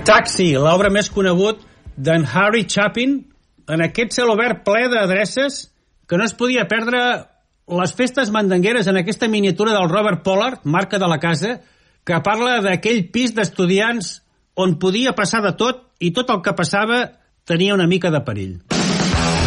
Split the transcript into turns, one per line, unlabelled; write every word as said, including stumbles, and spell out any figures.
Taxi, l'obra més conegut d'en Harry Chapin, en aquest celobert ple d'adreces que no es podia perdre les festes mandangueres en aquesta miniatura del Robert Pollard, marca de la casa, que parla d'aquell pis d'estudiants on podia passar de tot i tot el que passava tenia una mica de perill.